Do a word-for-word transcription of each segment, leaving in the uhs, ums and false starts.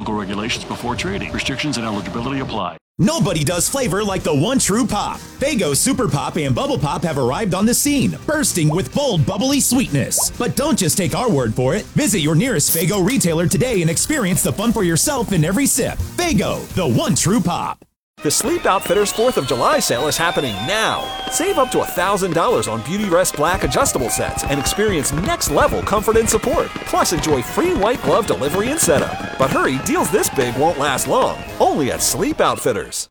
local regulations before trading. Restrictions and eligibility apply. Nobody does flavor like the one true pop. Faygo Super Pop and Bubble Pop have arrived on the scene, bursting with bold, bubbly sweetness. But don't just take our word for it. Visit your nearest Faygo retailer today and experience the fun for yourself in every sip. Faygo, the one true pop. The Sleep Outfitters fourth of July sale is happening now. Save up to one thousand dollars on Beautyrest Black adjustable sets and experience next-level comfort and support. Plus, enjoy free white glove delivery and setup. But hurry, deals this big won't last long. Only at Sleep Outfitters.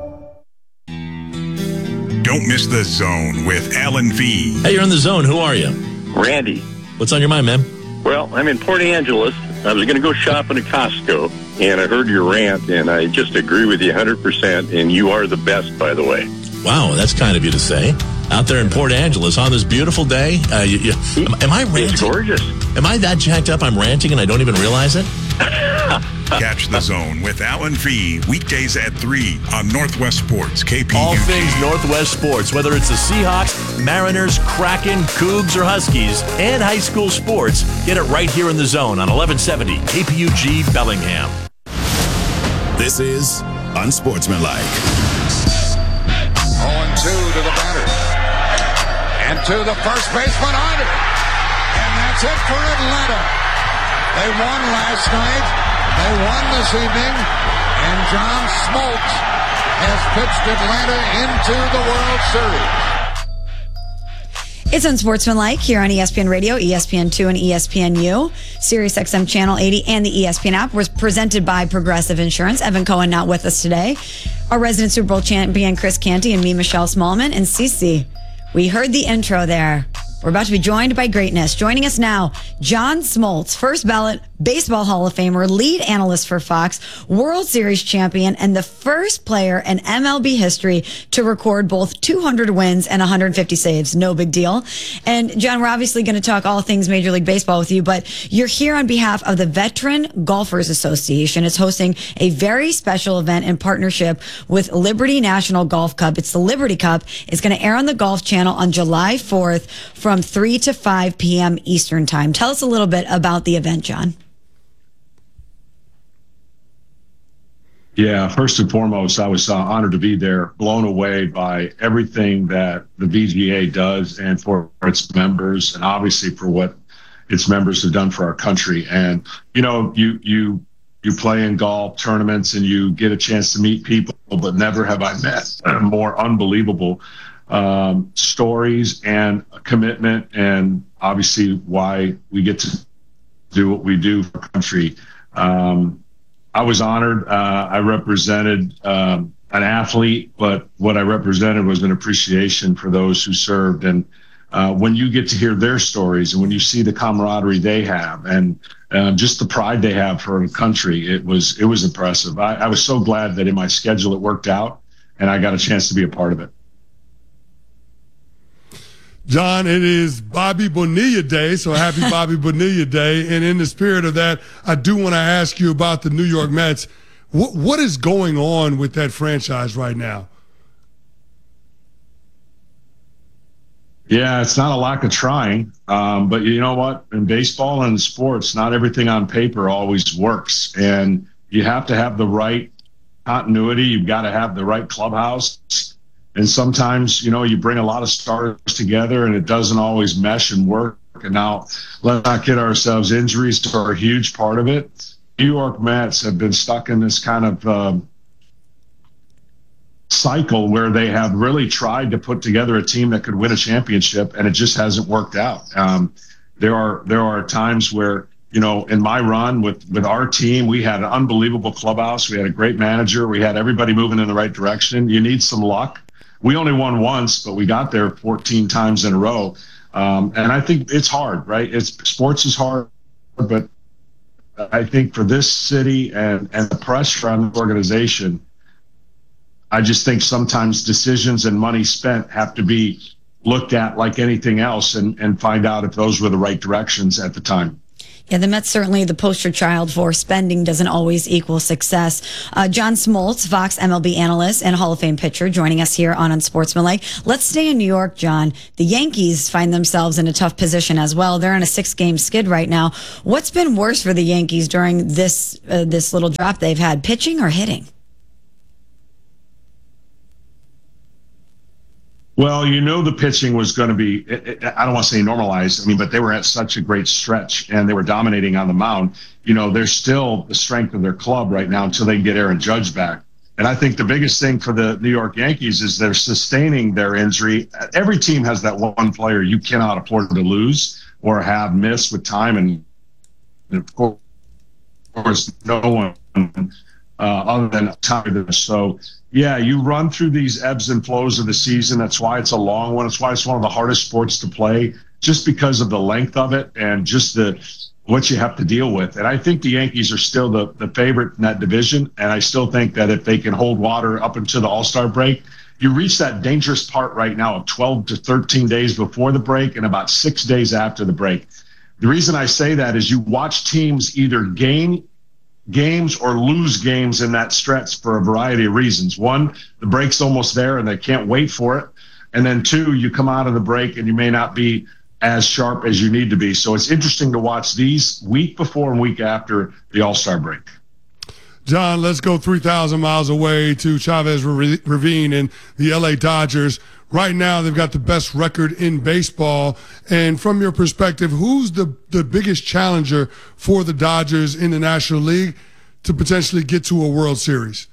Don't miss The Zone with Alan V. Hey, you're in The Zone. Who are you? Randy. What's on your mind, man? Well, I'm in Port Angeles. I was going to go shopping at Costco, and I heard your rant, and I just agree with you one hundred percent, and you are the best, by the way. Wow, that's kind of you to say. Out there in Port Angeles on this beautiful day. Uh, you, you, am, am I ranting? It's gorgeous. Am I that jacked up I'm ranting and I don't even realize it? Catch The Zone with Alan V. weekdays at three on Northwest Sports, K P U G. All things Northwest Sports, whether it's the Seahawks, Mariners, Kraken, Cougs, or Huskies, and high school sports, get it right here in The Zone on eleven seventy K P U G Bellingham. This is Unsportsmanlike. oh and two to the batter. And to the first baseman, Hunter. And that's it for Atlanta. They won last night. They won this evening. And John Smoltz has pitched Atlanta into the World Series. It's Unsportsmanlike here on E S P N Radio, E S P N two, and E S P N U. Sirius X M Channel eighty and the E S P N app was presented by Progressive Insurance. Evan Cohen not with us today. Our resident Super Bowl champion, Chris Canty, and me, Michelle Smallman. And Cece, we heard the intro there. We're about to be joined by greatness. Joining us now, John Smoltz, first ballot Baseball Hall of Famer, lead analyst for Fox, World Series champion, and the first player in M L B history to record both two hundred wins and one hundred fifty saves. No big deal. And John, we're obviously going to talk all things Major League Baseball with you, but you're here on behalf of the Veteran Golfers Association. It's hosting a very special event in partnership with Liberty National Golf Cup. It's the Liberty Cup. It's going to air on the Golf Channel on July fourth from three to five p.m. Eastern Time. Tell us a little bit about the event, John. Yeah, first and foremost, I was uh, honored to be there, blown away by everything that the V G A does and for its members, and obviously for what its members have done for our country. And, you know, you you you play in golf tournaments and you get a chance to meet people, but never have I met more unbelievable um, stories and commitment, and obviously why we get to do what we do for our country. Um, I was honored. Uh, I represented um, an athlete, but what I represented was an appreciation for those who served. And uh, when you get to hear their stories and when you see the camaraderie they have and uh, just the pride they have for a country, it was it was impressive. I, I was so glad that in my schedule it worked out and I got a chance to be a part of it. John, it is Bobby Bonilla Day, so happy Bobby Bonilla Day. And in the spirit of that, I do want to ask you about the New York Mets. What, what is going on with that franchise right now? Yeah, it's not a lack of trying, um, but you know what? In baseball and in sports, not everything on paper always works. And you have to have the right continuity. You've got to have the right clubhouse. And sometimes, you know, you bring a lot of stars together and it doesn't always mesh and work. And now let's not kid ourselves. Injuries are a huge part of it. New York Mets have been stuck in this kind of um, cycle where they have really tried to put together a team that could win a championship, and it just hasn't worked out. Um, there are there are times where, you know, in my run with, with our team, we had an unbelievable clubhouse. We had a great manager. We had everybody moving in the right direction. You need some luck. We only won once, but we got there fourteen times in a row. Um, and I think it's hard, right? It's sports is hard, but I think for this city and, and the pressure on the organization, I just think sometimes decisions and money spent have to be looked at like anything else and, and find out if those were the right directions at the time. Yeah, the Mets certainly the poster child for spending doesn't always equal success. Uh, John Smoltz, Vox M L B analyst and Hall of Fame pitcher, joining us here on Unsportsmanlike. Let's stay in New York, John. The Yankees find themselves in a tough position as well. They're in a six-game skid right now. What's been worse for the Yankees during this uh, this little drop they've had, pitching or hitting? Well, you know the pitching was going to be, I don't want to say normalized, I mean, but they were at such a great stretch and they were dominating on the mound. You know, they're still the strength of their club right now until they can get Aaron Judge back. And I think the biggest thing for the New York Yankees is they're sustaining their injury. Every team has that one player you cannot afford to lose or have miss with time. And of course, no one uh, other than Tyler. So, yeah, you run through these ebbs and flows of the season. That's why it's a long one. That's why it's one of the hardest sports to play, just because of the length of it and just the what you have to deal with. And I think the Yankees are still the, the favorite in that division. And I still think that if they can hold water up until the All-Star break, you reach that dangerous part right now of twelve to thirteen days before the break and about six days after the break. The reason I say that is you watch teams either gain games or lose games in that stretch for a variety of reasons. One, the break's almost there and they can't wait for it. And then two, you come out of the break and you may not be as sharp as you need to be. So it's interesting to watch these week before and week after the All-Star break. John, let's go three thousand miles away to Chavez Ravine and the L A Dodgers. Right now, they've got the best record in baseball. And from your perspective, who's the, the biggest challenger for the Dodgers in the National League to potentially get to a World Series?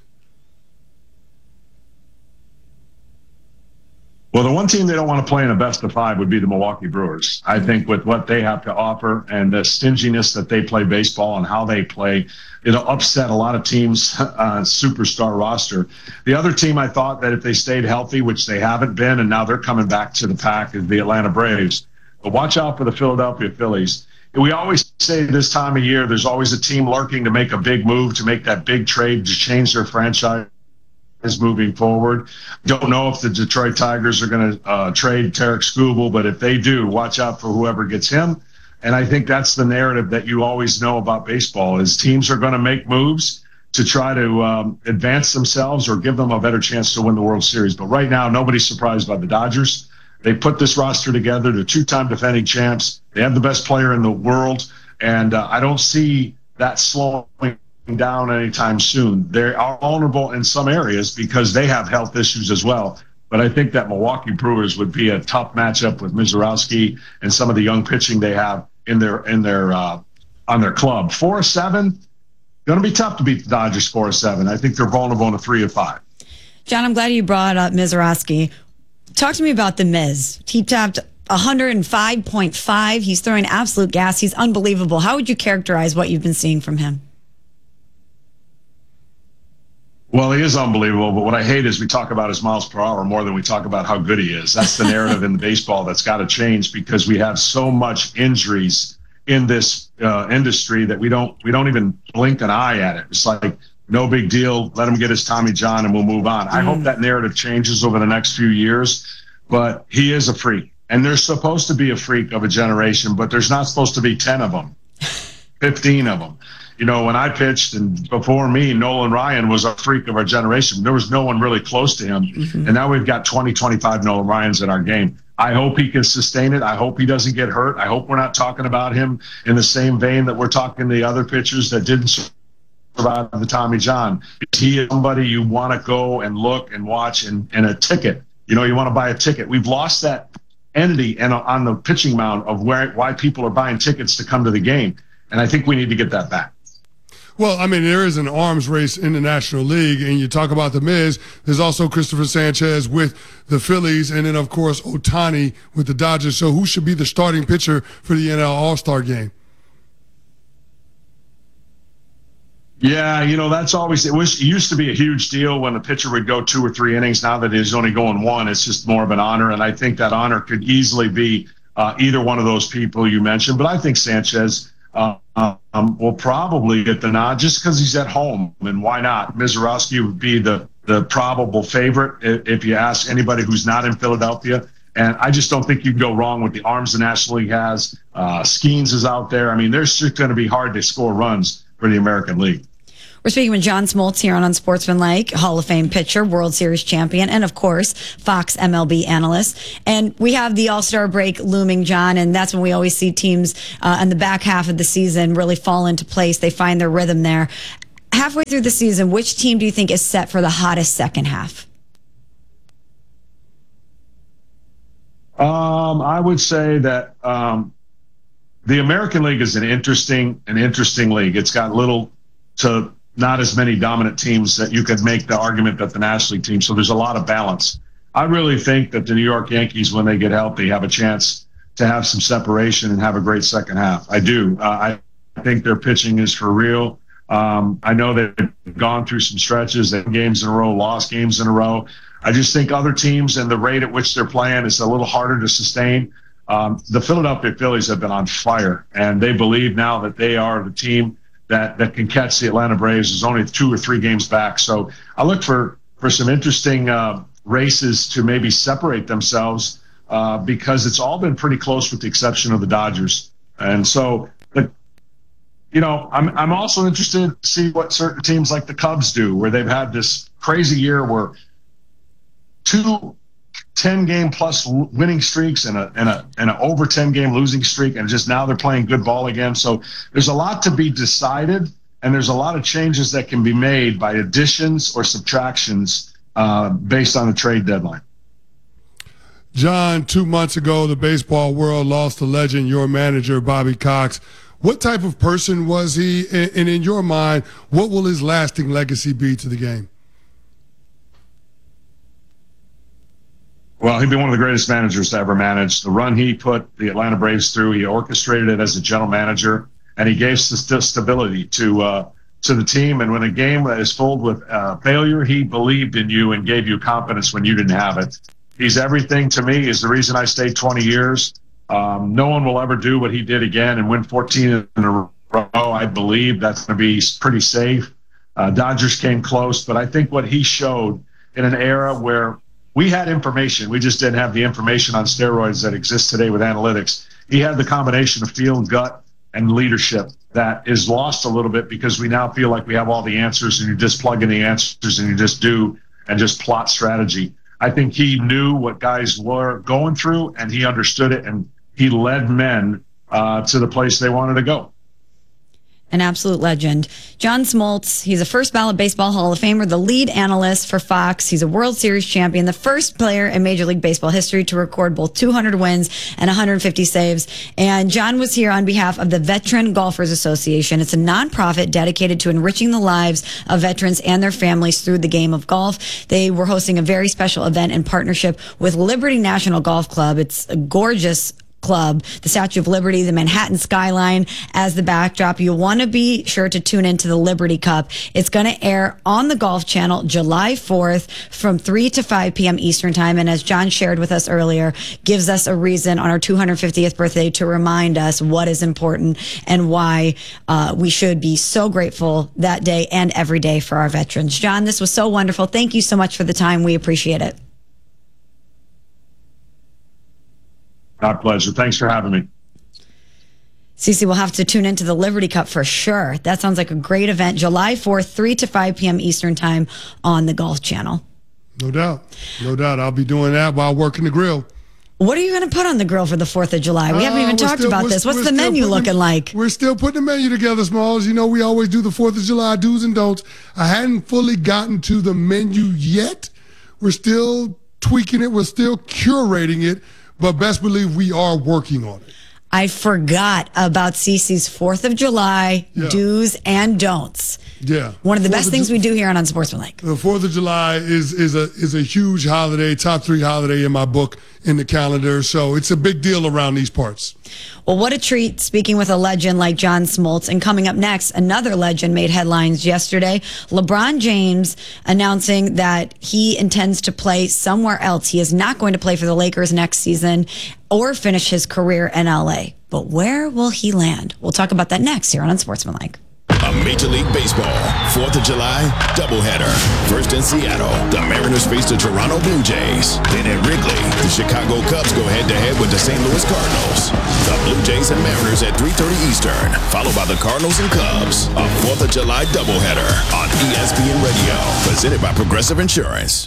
Well, the one team they don't want to play in a best of five would be the Milwaukee Brewers. I think with what they have to offer and the stinginess that they play baseball and how they play, it'll upset a lot of teams' uh, superstar roster. The other team I thought that if they stayed healthy, which they haven't been, and now they're coming back to the pack, is the Atlanta Braves. But watch out for the Philadelphia Phillies. We always say this time of year, there's always a team lurking to make a big move, to make that big trade, to change their franchise moving forward. Don't know if the Detroit Tigers are going to uh, trade Tarek Skubal, but if they do, watch out for whoever gets him. And I think that's the narrative that you always know about baseball is teams are going to make moves to try to um, advance themselves or give them a better chance to win the World Series. But right now, nobody's surprised by the Dodgers. They put this roster together. They're two-time defending champs. They have the best player in the world. And uh, I don't see that slowing down anytime soon. They are vulnerable in some areas because they have health issues as well. But I think that Milwaukee Brewers would be a tough matchup with Mizorowski and some of the young pitching they have in their in their uh, on their club. Four or seven, going to be tough to beat the Dodgers. Four or seven. I think they're vulnerable in a three or five. John, I'm glad you brought up Mizorowski. Talk to me about the Miz. He tapped one oh five point five. He's throwing absolute gas. He's unbelievable. How would you characterize what you've been seeing from him? Well, he is unbelievable, but what I hate is we talk about his miles per hour more than we talk about how good he is. That's the narrative in the baseball that's got to change because we have so much injuries in this uh, industry that we don't we don't even blink an eye at it. It's like, no big deal, let him get his Tommy John and we'll move on. Mm. I hope that narrative changes over the next few years, but he is a freak. And there's supposed to be a freak of a generation, but there's not supposed to be ten of them, fifteen of them. You know, when I pitched and before me, Nolan Ryan was a freak of our generation. There was no one really close to him. Mm-hmm. And now we've got twenty, twenty-five Nolan Ryans in our game. I hope he can sustain it. I hope he doesn't get hurt. I hope we're not talking about him in the same vein that we're talking the other pitchers that didn't survive the Tommy John. He is somebody you want to go and look and watch and, and a ticket. You know, you want to buy a ticket. We've lost that entity and on the pitching mound of where why people are buying tickets to come to the game. And I think we need to get that back. Well, I mean, there is an arms race in the National League, and you talk about the Miz. There's also Christopher Sanchez with the Phillies, and then, of course, Ohtani with the Dodgers. So who should be the starting pitcher for the N L All-Star game? Yeah, you know, that's always, it was, it used to be a huge deal when a pitcher would go two or three innings. Now that he's only going one, it's just more of an honor, and I think that honor could easily be uh, either one of those people you mentioned, but I think Sanchez Uh, um, will probably get the nod just because he's at home, and why not? Mizorowski would be the the probable favorite if you ask anybody who's not in Philadelphia. And I just don't think you can go wrong with the arms the National League has. Uh, Skeens is out there. I mean, there's just going to be hard to score runs for the American League. We're speaking with John Smoltz here on Unsportsmanlike, Hall of Fame pitcher, World Series champion, and of course, Fox M L B analyst. And we have the All-Star break looming, John, and that's when we always see teams uh, in the back half of the season really fall into place. They find their rhythm there. Halfway through the season, which team do you think is set for the hottest second half? Um, I would say that um, the American League is an interesting, an interesting league. It's got little to not as many dominant teams that you could make the argument that the National League team. So there's a lot of balance. I really think that the New York Yankees, when they get healthy, have a chance to have some separation and have a great second half. I do. Uh, I think their pitching is for real. Um, I know they've gone through some stretches, they games in a row, lost games in a row. I just think other teams and the rate at which they're playing is a little harder to sustain. Um, the Philadelphia Phillies have been on fire, and they believe now that they are the team that, that can catch the Atlanta Braves. Is only two or three games back. So I look for, for some interesting uh, races to maybe separate themselves uh, because it's all been pretty close with the exception of the Dodgers. And so, the, you know, I'm, I'm also interested to see what certain teams like the Cubs do, where they've had this crazy year where two ten-game plus winning streaks and a and a and an over ten-game losing streak, and just now they're playing good ball again. So there's a lot to be decided, and there's a lot of changes that can be made by additions or subtractions uh, based on the trade deadline. John, two months ago, the baseball world lost a legend, your manager, Bobby Cox. What type of person was he, and in your mind, what will his lasting legacy be to the game? Well, he'd be one of the greatest managers to ever manage. The run he put the Atlanta Braves through, he orchestrated it as a general manager, and he gave st- stability to uh, to the team. And when a game is filled with uh, failure, he believed in you and gave you confidence when you didn't have it. He's everything to me. He's the reason I stayed twenty years. Um, no one will ever do what he did again and win fourteen in a row. I believe that's going to be pretty safe. Uh, Dodgers came close, but I think what he showed in an era where we had information. We just didn't have the information on steroids that exists today with analytics. He had the combination of feel, gut, and leadership that is lost a little bit because we now feel like we have all the answers and you just plug in the answers and you just do and just plot strategy. I think he knew what guys were going through and he understood it, and he led men uh, to the place they wanted to go. An absolute legend. John Smoltz, he's a first ballot baseball Hall of Famer, the lead analyst for Fox. He's a World Series champion, the first player in Major League Baseball history to record both two hundred wins and one hundred fifty saves. And John was here on behalf of the Veteran Golfers Association. It's a nonprofit dedicated to enriching the lives of veterans and their families through the game of golf. They were hosting a very special event in partnership with Liberty National Golf Club. It's a gorgeous club, the Statue of Liberty, the Manhattan skyline as the backdrop. You'll want to be sure to tune into the Liberty Cup. It's going to air on the Golf Channel July fourth from three to five p.m. Eastern time. And as John shared with us earlier, gives us a reason on our two hundred fiftieth birthday to remind us what is important and why uh, we should be so grateful that day and every day for our veterans. John, this was so wonderful. Thank you so much for the time. We appreciate it. My pleasure. Thanks for having me. Cece will have to tune into the Liberty Cup for sure. That sounds like a great event. July fourth, three to five p.m. Eastern time on the Golf Channel. No doubt. No doubt. I'll be doing that while working the grill. What are you going to put on the grill for the fourth of July? We uh, haven't even talked still, about this. What's the menu looking like? We're still putting the menu together, Smalls. You know, we always do the fourth of July do's and don'ts. I hadn't fully gotten to the menu yet. We're still tweaking it. We're still curating it. But best believe we are working on it. I forgot about Cece's fourth of July yeah. do's and don'ts. Yeah. One of the best of things Ju- we do here on Unsportsmanlike. The fourth of July is is a is a huge holiday, top three holiday in my book in the calendar. So it's a big deal around these parts. Well, what a treat speaking with a legend like John Smoltz. And coming up next, another legend made headlines yesterday. LeBron James announcing that he intends to play somewhere else. He is not going to play for the Lakers next season or finish his career in L A. But where will he land? We'll talk about that next here on Unsportsmanlike. A Major League Baseball fourth of July doubleheader. First in Seattle, the Mariners face the Toronto Blue Jays. Then at Wrigley, the Chicago Cubs go head-to-head with the Saint Louis Cardinals. The Blue Jays and Mariners at three thirty Eastern, followed by the Cardinals and Cubs. A fourth of July doubleheader on E S P N Radio, presented by Progressive Insurance.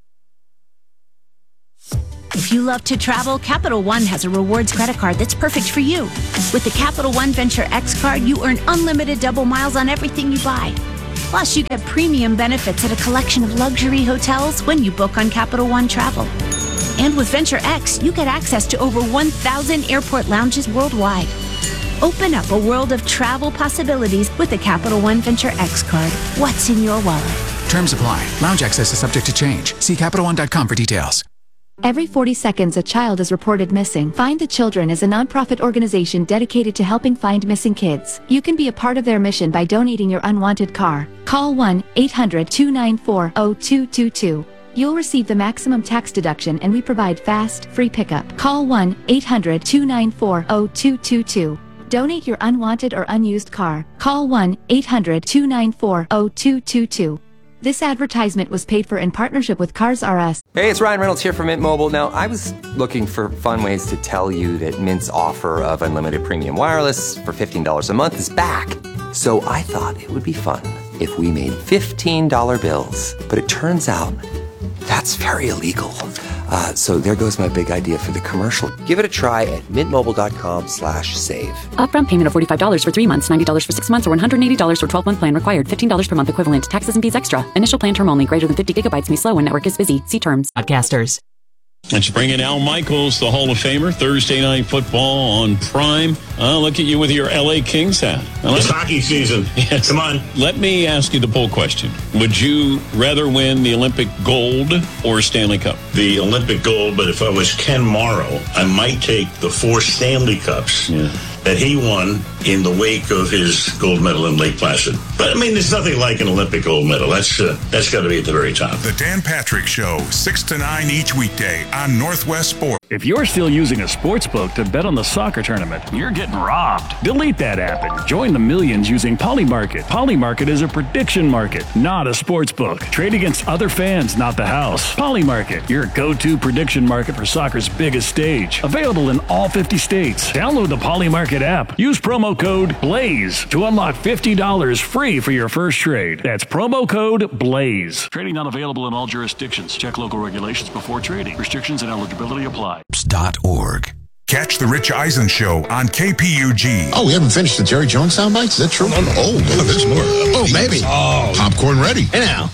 If you love to travel, Capital One has a rewards credit card that's perfect for you. With the Capital One Venture X card, you earn unlimited double miles on everything you buy. Plus, you get premium benefits at a collection of luxury hotels when you book on Capital One Travel. And with Venture X, you get access to over one thousand airport lounges worldwide. Open up a world of travel possibilities with the Capital One Venture X card. What's in your wallet? Terms apply. Lounge access is subject to change. See Capital One dot com for details. Every forty seconds, a child is reported missing. Find the Children is a nonprofit organization dedicated to helping find missing kids. You can be a part of their mission by donating your unwanted car. Call one eight hundred two nine four zero two two two. You'll receive the maximum tax deduction, and we provide fast, free pickup. Call one eight hundred two nine four zero two two two. Donate your unwanted or unused car. Call one eight hundred two nine four zero two two two. This advertisement was paid for in partnership with Cars R Us. Hey, it's Ryan Reynolds here from Mint Mobile. Now, I was looking for fun ways to tell you that Mint's offer of unlimited premium wireless for fifteen dollars a month is back. So I thought it would be fun if we made fifteen dollar bills. But it turns out that's very illegal. Uh, so there goes my big idea for the commercial. Give it a try at mintmobile.com slash save. Upfront payment of forty-five dollars for three months, ninety dollars for six months, or one hundred eighty dollars for twelve-month plan required. fifteen dollars per month equivalent. Taxes and fees extra. Initial plan term only. Greater than fifty gigabytes may slow when network is busy. See terms. Podcasters. Let's bring in Al Michaels, the Hall of Famer. Thursday Night Football on Prime. Uh, look at you with your L A Kings hat. It's hockey season. Yes. Come on. Let me ask you the poll question. Would you rather win the Olympic gold or Stanley Cup? The Olympic gold, but if I was Ken Morrow, I might take the four Stanley Cups yeah. that he won in the wake of his gold medal in Lake Placid. But, I mean, there's nothing like an Olympic gold medal. That's uh, that's got to be at the very top. The Dan Patrick Show, six to nine each weekday on Northwest Sports. If you're still using a sports book to bet on the soccer tournament, you're getting robbed. Delete that app and join the millions using Polymarket. Polymarket is a prediction market, not a sports book. Trade against other fans, not the house. Polymarket, your go-to prediction market for soccer's biggest stage. Available in all fifty states. Download the Polymarket app. Use promo code BLAZE to unlock fifty dollars free for your first trade. That's promo code BLAZE. Trading not available in all jurisdictions. Check local regulations before trading. Restrictions and eligibility apply. .org. Catch the Rich Eisen Show on K P U G. Oh, we haven't finished the Jerry Jones sound bites? Is that true? Oh, oh, oh there's more. Oh, maybe. Oh. Popcorn ready. Hey, now.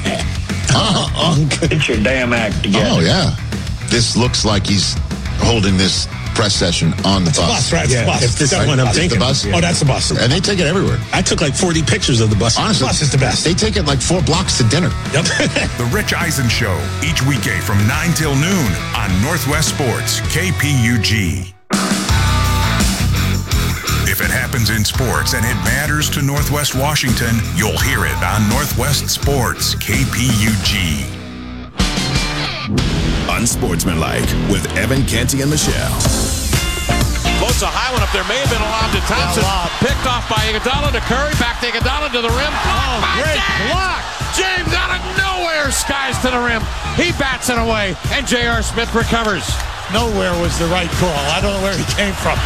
uh, uh, Get your damn act together. Oh, yeah. This looks like he's holding this press session on the it's bus. A bus, right? It's yeah. a bus. If this right? one I'm thinking. The bus? Oh, that's the bus. And they take it everywhere. I took like forty pictures of the bus. Honestly, the bus is the best. They take it like four blocks to dinner. Yep. The Rich Eisen Show, each weekday from nine till noon on Northwest Sports, K P U G. If it happens in sports and it matters to Northwest Washington, you'll hear it on Northwest Sports, K P U G. Unsportsmanlike with Evan Canty and Michelle. Floats a high one up there. May have been a lob to Thompson. Picked off by Iguodala to Curry. Back to Iguodala to the rim. Blocked by great James. block. James out of nowhere skies to the rim. He bats it away, and J R. Smith recovers. Nowhere was the right call. I don't know where he came from.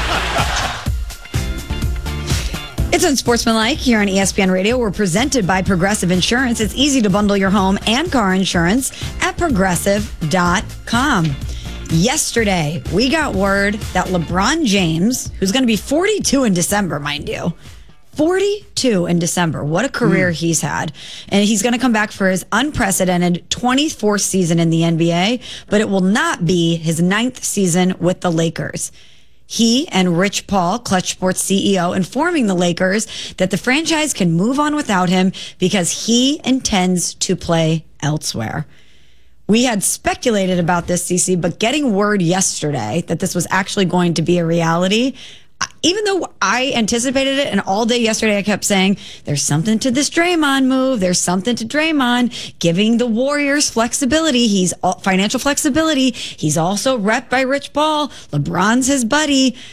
It's Unsportsmanlike here on E S P N Radio. We're presented by Progressive Insurance. It's easy to bundle your home and car insurance at progressive dot com. Yesterday, we got word that LeBron James, who's going to be forty-two in December, mind you, forty-two in December. What a career mm. he's had. And he's going to come back for his unprecedented twenty-fourth season in the N B A, but it will not be his ninth season with the Lakers. He and Rich Paul, Clutch Sports C E O, informing the Lakers that the franchise can move on without him because he intends to play elsewhere. We had speculated about this, Cece, but getting word yesterday that this was actually going to be a reality, even though I anticipated it, and all day yesterday I kept saying, there's something to this Draymond move. There's something to Draymond giving the Warriors flexibility. He's financial flexibility. He's also repped by Rich Paul. LeBron's his buddy.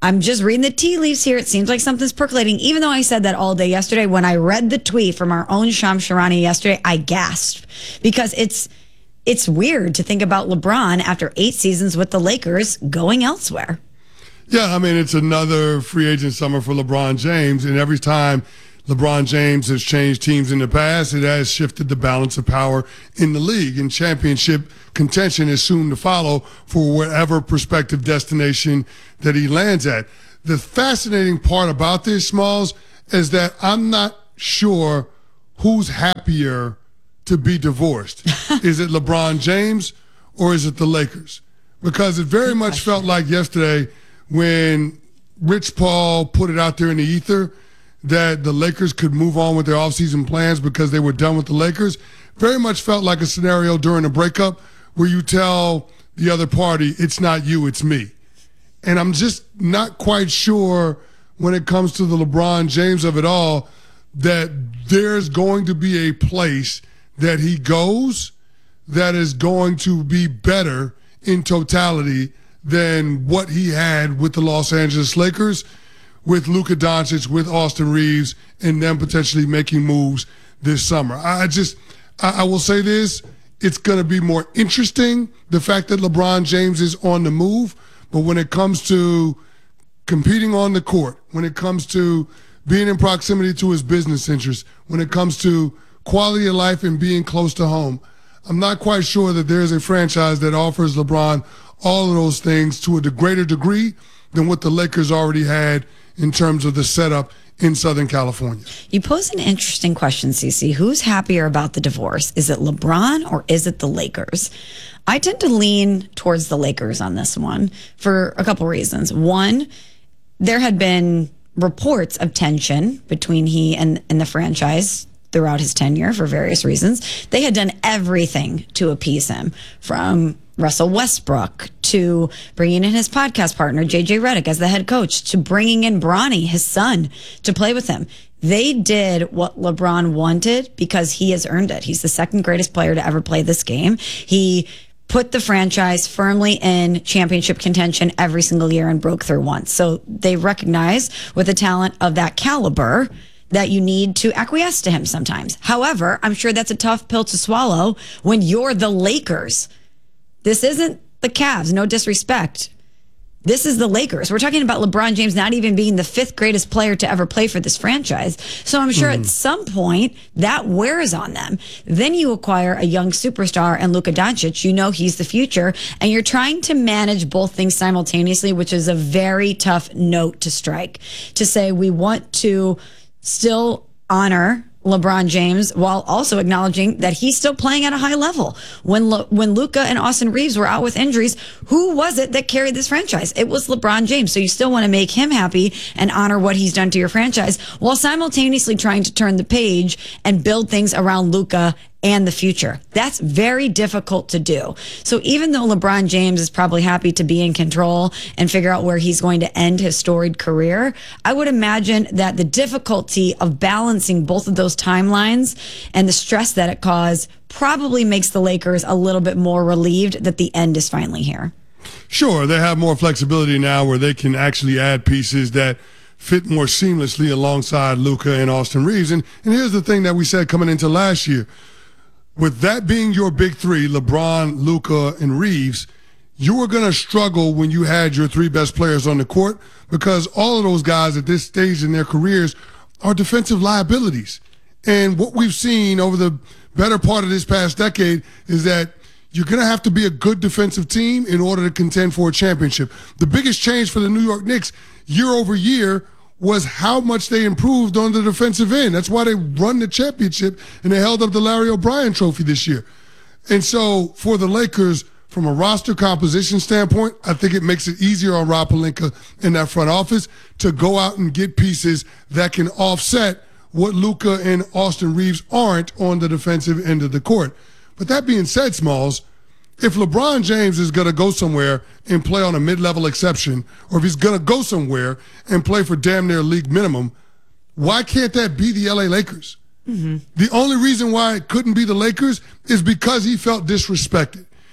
I'm just reading the tea leaves here. It seems like something's percolating. Even though I said that all day yesterday, when I read the tweet from our own Shams Charania yesterday, I gasped because it's it's weird to think about LeBron after eight seasons with the Lakers going elsewhere. Yeah, I mean, it's another free agent summer for LeBron James, and every time LeBron James has changed teams in the past, it has shifted the balance of power in the league, and championship contention is soon to follow for whatever prospective destination that he lands at. The fascinating part about this, Smalls, is that I'm not sure who's happier to be divorced. Is it LeBron James or is it the Lakers? Because it very much felt like yesterday when Rich Paul put it out there in the ether that the Lakers could move on with their offseason plans because they were done with the Lakers. Very much felt like a scenario during a breakup where you tell the other party, it's not you, it's me. And I'm just not quite sure when it comes to the LeBron James of it all that there's going to be a place that he goes that is going to be better in totality than what he had with the Los Angeles Lakers, with Luka Doncic, with Austin Reeves, and them potentially making moves this summer. I just, I, I will say this, it's going to be more interesting, the fact that LeBron James is on the move, but when it comes to competing on the court, when it comes to being in proximity to his business interests, when it comes to quality of life and being close to home, I'm not quite sure that there's a franchise that offers LeBron all of those things to a greater degree than what the Lakers already had in terms of the setup in Southern California. You pose an interesting question, Cece. Who's happier about the divorce? Is it LeBron or is it the Lakers? I tend to lean towards the Lakers on this one for a couple reasons. One, there had been reports of tension between he and, and the franchise throughout his tenure for various reasons. They had done everything to appease him, from Russell Westbrook to bringing in his podcast partner, J J Redick, as the head coach, to bringing in Bronny, his son, to play with him. They did what LeBron wanted because he has earned it. He's the second greatest player to ever play this game. He put the franchise firmly in championship contention every single year and broke through once. So they recognize with a talent of that caliber that you need to acquiesce to him sometimes. However, I'm sure that's a tough pill to swallow when you're the Lakers. This isn't the Cavs, no disrespect. This is the Lakers. We're talking about LeBron James not even being the fifth greatest player to ever play for this franchise. So I'm sure mm. at some point that wears on them. Then you acquire a young superstar and Luka Doncic. You know he's the future, and you're trying to manage both things simultaneously, which is a very tough note to strike. To say we want to still honor LeBron James while also acknowledging that he's still playing at a high level. When Le- when Luka and Austin Reeves were out with injuries, who was it that carried this franchise? It was LeBron James. So you still want to make him happy and honor what he's done to your franchise while simultaneously trying to turn the page and build things around Luka and the future. That's very difficult to do. So even though LeBron James is probably happy to be in control and figure out where he's going to end his storied career, I would imagine that the difficulty of balancing both of those timelines and the stress that it caused probably makes the Lakers a little bit more relieved that the end is finally here. Sure, they have more flexibility now where they can actually add pieces that fit more seamlessly alongside Luka and Austin Reeves. And, and here's the thing that we said coming into last year. With that being your big three, LeBron, Luka, and Reeves, you were going to struggle when you had your three best players on the court because all of those guys at this stage in their careers are defensive liabilities. And what we've seen over the better part of this past decade is that you're going to have to be a good defensive team in order to contend for a championship. The biggest change for the New York Knicks year over year was how much they improved on the defensive end. That's why they won the championship and they held up the Larry O'Brien trophy this year. And so for the Lakers, from a roster composition standpoint, I think it makes it easier on Rob Pelinka in that front office to go out and get pieces that can offset what Luka and Austin Reeves aren't on the defensive end of the court. But that being said, Smalls, if LeBron James is going to go somewhere and play on a mid-level exception, or if he's going to go somewhere and play for damn near league minimum, why can't that be the L A Lakers? Mm-hmm. The only reason why it couldn't be the Lakers is because he felt disrespected.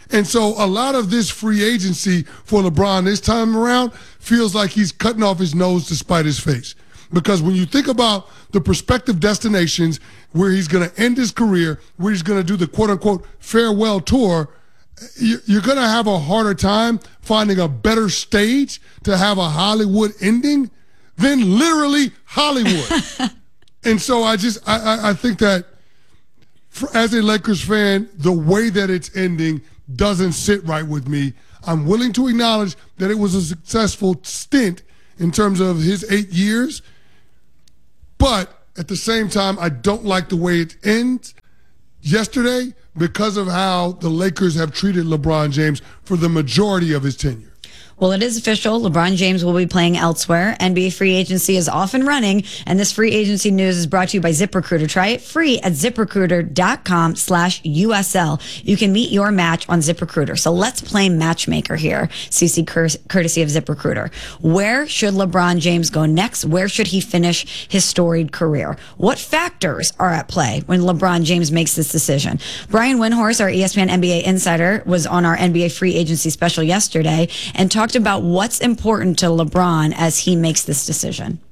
And so a lot of this free agency for LeBron this time around feels like he's cutting off his nose to spite his face. Because when you think about the prospective destinations where he's going to end his career, where he's going to do the quote-unquote farewell tour, you're going to have a harder time finding a better stage to have a Hollywood ending than literally Hollywood. And so I just, I, I think that for, as a Lakers fan, the way that it's ending doesn't sit right with me. I'm willing to acknowledge that it was a successful stint in terms of his eight years, but at the same time, I don't like the way it ends yesterday because of how the Lakers have treated LeBron James for the majority of his tenure. Well, it is official. LeBron James will be playing elsewhere. N B A free agency is off and running, and this free agency news is brought to you by ZipRecruiter. Try it free at ZipRecruiter.com slash USL. You can meet your match on ZipRecruiter. So let's play matchmaker here, C C courtesy of ZipRecruiter. Where should LeBron James go next? Where should he finish his storied career? What factors are at play when LeBron James makes this decision? Brian Windhorst, our E S P N N B A insider, was on our N B A free agency special yesterday and talked about what's important to LeBron as he makes this decision.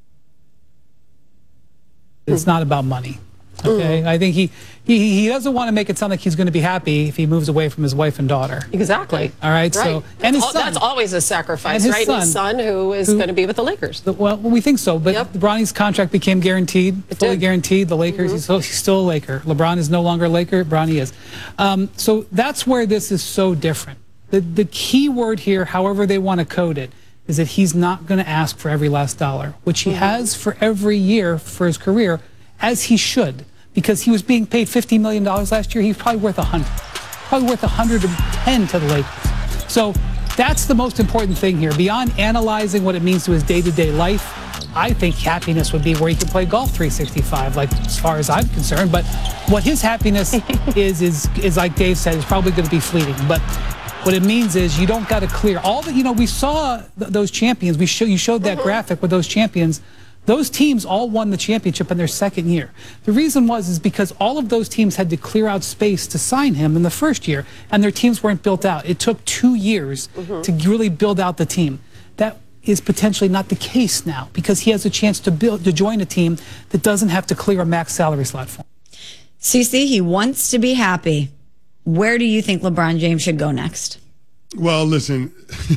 It's not about money. Okay, mm. I think he, he he doesn't want to make it sound like he's going to be happy if he moves away from his wife and daughter. Exactly. All right. Right. So that's and his all, son, that's always a sacrifice, and his right? Son, his son, who is who, going to be with the Lakers. The, well, we think so, but yep. Bronny's contract became guaranteed, it fully did. guaranteed. The Lakers, mm-hmm. he's, still, he's still a Laker. LeBron is no longer a Laker. Bronny is. Um, so that's where this is so different. The the key word here, however they want to code it, is that he's not going to ask for every last dollar, which he mm-hmm. has for every year for his career, as he should, because he was being paid fifty million dollars last year. He's probably worth one hundred. Probably worth one hundred ten to the Lakers. So that's the most important thing here. Beyond analyzing what it means to his day-to-day life, I think happiness would be where he can play golf three sixty-five, like as far as I'm concerned. But what his happiness is, is, is like Dave said, is probably going to be fleeting. But what it means is you don't got to clear all the, you know, we saw th- those champions. We show, you showed that mm-hmm. graphic with those champions. Those teams all won the championship in their second year. The reason was is because all of those teams had to clear out space to sign him in the first year, and their teams weren't built out. It took two years mm-hmm. to really build out the team. That is potentially not the case now because he has a chance to build to join a team that doesn't have to clear a max salary slot for him. Cece, he wants to be happy. Where do you think LeBron James should go next? Well, listen,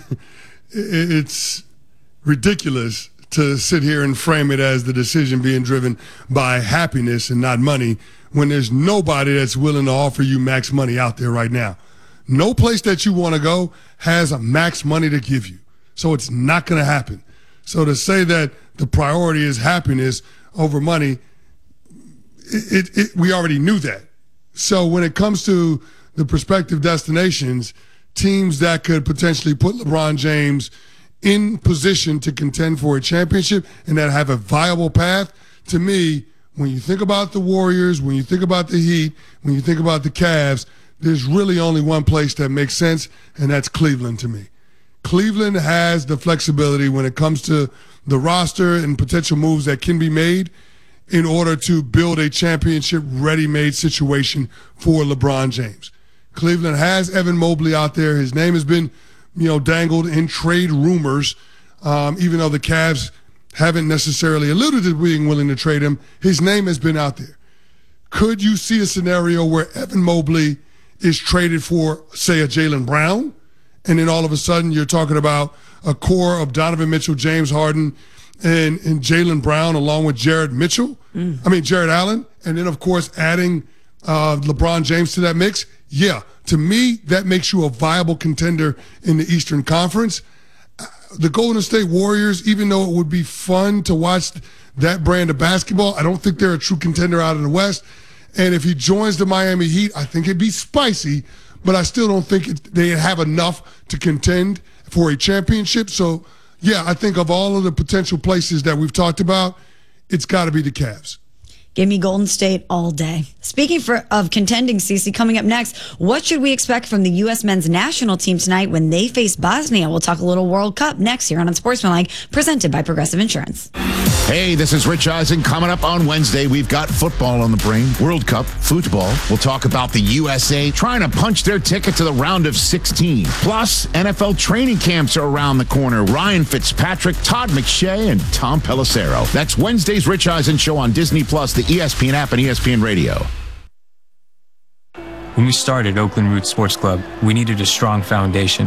it's ridiculous to sit here and frame it as the decision being driven by happiness and not money when there's nobody that's willing to offer you max money out there right now. No place that you want to go has a max money to give you. So it's not going to happen. So to say that the priority is happiness over money, it, it, it, we already knew that. So when it comes to the prospective destinations, teams that could potentially put LeBron James in position to contend for a championship and that have a viable path, to me, when you think about the Warriors, when you think about the Heat, when you think about the Cavs, there's really only one place that makes sense, and that's Cleveland to me. Cleveland has the flexibility when it comes to the roster and potential moves that can be made in order to build a championship ready-made situation for LeBron James. Cleveland has Evan Mobley out there. His name has been, you know, dangled in trade rumors, um, even though the Cavs haven't necessarily alluded to being willing to trade him. His name has been out there. Could you see a scenario where Evan Mobley is traded for, say, a Jaylen Brown, and then all of a sudden you're talking about a core of Donovan Mitchell, James Harden, and, and Jaylen Brown along with Jared Mitchell, mm. I mean Jared Allen, and then of course adding uh, LeBron James to that mix? Yeah, to me, that makes you a viable contender in the Eastern Conference. The Golden State Warriors, even though it would be fun to watch that brand of basketball, I don't think they're a true contender out of the West. And if he joins the Miami Heat, I think it'd be spicy, but I still don't think it, they have enough to contend for a championship. So, yeah, I think of all of the potential places that we've talked about, it's got to be the Cavs. Give me Golden State all day. Speaking for, of contending, Cece, coming up next, what should we expect from the U S men's national team tonight when they face Bosnia? We'll talk a little World Cup next here on Unsportsmanlike, presented by Progressive Insurance. Hey, this is Rich Eisen. Coming up on Wednesday, we've got football on the brain. World Cup, football. We'll talk about the U S A trying to punch their ticket to the round of sixteen. Plus, N F L training camps are around the corner. Ryan Fitzpatrick, Todd McShay, and Tom Pelissero. That's Wednesday's Rich Eisen Show on Disney Plus, the E S P N app, and E S P N Radio. When we started Oakland Roots Sports Club, we needed a strong foundation.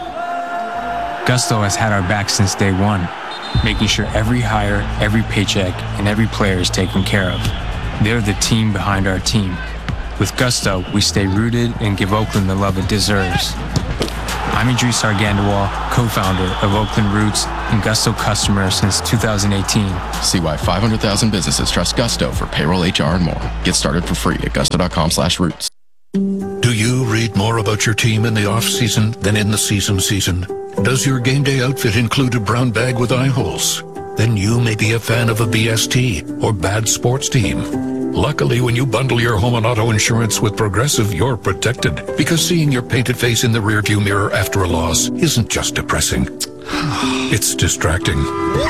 Gusto has had our back since day one, making sure every hire, every paycheck, and every player is taken care of. They're the team behind our team. With Gusto, we stay rooted and give Oakland the love it deserves. I'm Idris Argandawal, co-founder of Oakland Roots and Gusto customer since two thousand eighteen. See why five hundred thousand businesses trust Gusto for payroll, H R, and more. Get started for free at gusto.com slash roots. Do you read more about your team in the off-season than in the season season? Does your game day outfit include a brown bag with eye holes? Then you may be a fan of a B S T or bad sports team. Luckily, when you bundle your home and auto insurance with Progressive, you're protected. Because seeing your painted face in the rearview mirror after a loss isn't just depressing. It's distracting.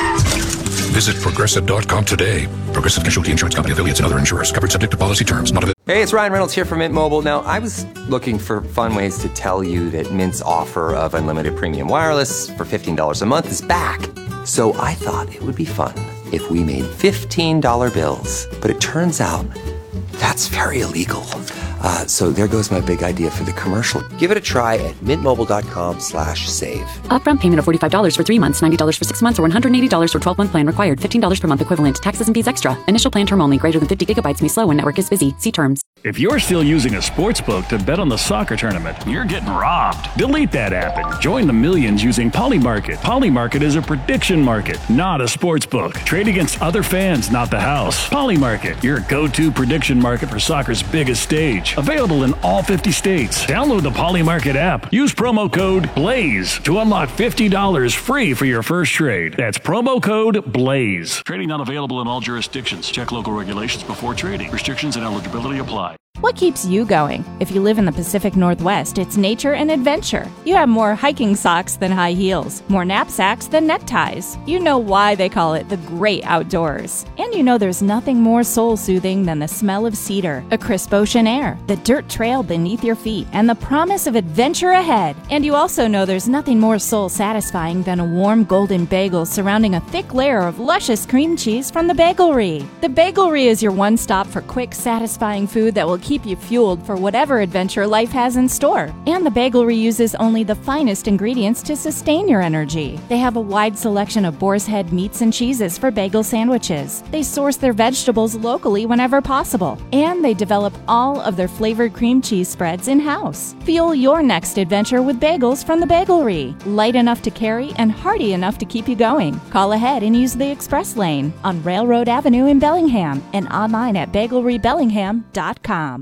Visit Progressive dot com today. Progressive Casualty Insurance Company, affiliates, and other insurers. Covered subject to policy terms. Not available. Hey, it's Ryan Reynolds here from Mint Mobile. Now, I was looking for fun ways to tell you that Mint's offer of unlimited premium wireless for fifteen dollars a month is back. So I thought it would be fun if we made fifteen dollar bills. But it turns out that's very illegal. Uh, so there goes my big idea for the commercial. Give it a try at mintmobile.com slash save. Upfront payment of forty-five dollars for three months, ninety dollars for six months, or one hundred eighty dollars for twelve-month plan required. fifteen dollars per month equivalent. Taxes and fees extra. Initial plan term only. Greater than fifty gigabytes may slow when network is busy. See terms. If you're still using a sports book to bet on the soccer tournament, you're getting robbed. Delete that app and join the millions using Polymarket. Polymarket is a prediction market, not a sports book. Trade against other fans, not the house. Polymarket, your go-to prediction market for soccer's biggest stage. Available in all fifty states. Download the Polymarket app. Use promo code BLAZE to unlock fifty dollars free for your first trade. That's promo code BLAZE. Trading not available in all jurisdictions. Check local regulations before trading. Restrictions and eligibility apply. What keeps you going? If you live in the Pacific Northwest, it's nature and adventure. You have more hiking socks than high heels, more knapsacks than neckties. You know why they call it the great outdoors. And you know there's nothing more soul-soothing than the smell of cedar, a crisp ocean air, the dirt trail beneath your feet, and the promise of adventure ahead. And you also know there's nothing more soul-satisfying than a warm golden bagel surrounding a thick layer of luscious cream cheese from the Bagelry. The Bagelry is your one stop for quick, satisfying food that will keep you fueled for whatever adventure life has in store. And the Bagelry uses only the finest ingredients to sustain your energy. They have a wide selection of boar's head meats and cheeses for bagel sandwiches. They source their vegetables locally whenever possible. And they develop all of their flavored cream cheese spreads in-house. Fuel your next adventure with bagels from the Bagelry. Light enough to carry and hearty enough to keep you going. Call ahead and use the express lane on Railroad Avenue in Bellingham and online at bagelry bellingham dot com.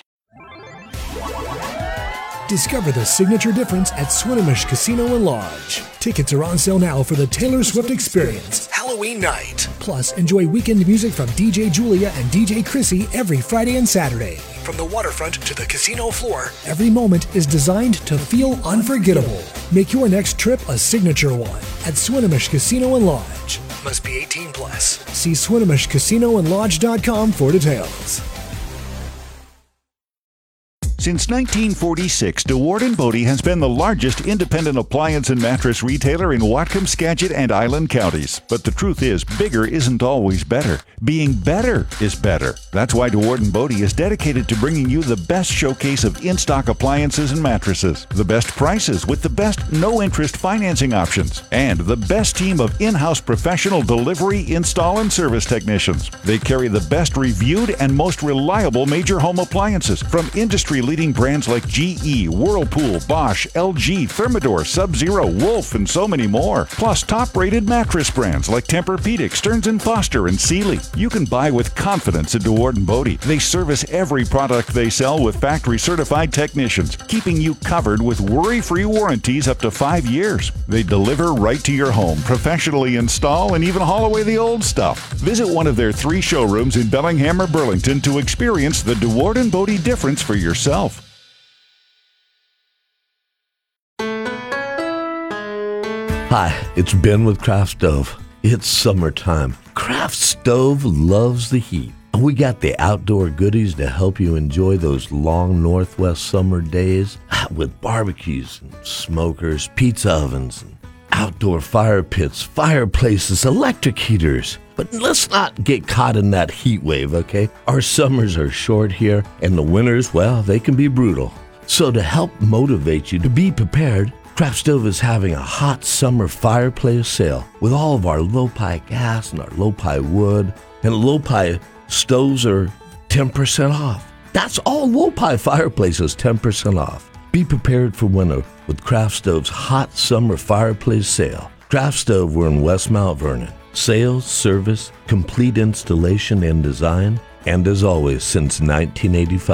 Discover the signature difference at Swinomish Casino and Lodge. Tickets are on sale now for the Taylor Swift Experience Halloween night. Plus, enjoy weekend music from D J Julia and D J Chrissy every Friday and Saturday. From the waterfront to the casino floor, every moment is designed to feel unforgettable. Make your next trip a signature one at Swinomish Casino and Lodge. Must be eighteen plus. See Swinomish Casino and Lodge dot com for details. Since nineteen forty-six, DeWard and Bodie has been the largest independent appliance and mattress retailer in Whatcom, Skagit, and Island counties. But the truth is, bigger isn't always better. Being better is better. That's why DeWard and Bodie is dedicated to bringing you the best showcase of in-stock appliances and mattresses, the best prices with the best no-interest financing options, and the best team of in-house professional delivery, install, and service technicians. They carry the best reviewed and most reliable major home appliances from industry leaders leading brands like G E, Whirlpool, Bosch, L G, Thermador, Sub-Zero, Wolf, and so many more. Plus top-rated mattress brands like Tempur-Pedic, Stearns and Foster, and Sealy. You can buy with confidence at DeWard and Bodie. They service every product they sell with factory-certified technicians, keeping you covered with worry-free warranties up to five years. They deliver right to your home, professionally install, and even haul away the old stuff. Visit one of their three showrooms in Bellingham or Burlington to experience the DeWard and Bodie difference for yourself. Hi, it's Ben with Craft Stove. It's summertime. Craft Stove loves the heat. And we got the outdoor goodies to help you enjoy those long Northwest summer days with barbecues and smokers, pizza ovens, and outdoor fire pits, fireplaces, electric heaters. But let's not get caught in that heat wave, okay? Our summers are short here, and the winters, well, they can be brutal. So to help motivate you to be prepared, Craft Stove is having a hot summer fireplace sale with all of our low-pi gas and our low-pi wood. And low-pi stoves are ten percent off. That's all low-pi fireplaces, ten percent off. Be prepared for winter with Craft Stove's hot summer fireplace sale. Craft Stove, we're in West Mount Vernon. Sales, service, complete installation and design, and as always, since nineteen eighty-five.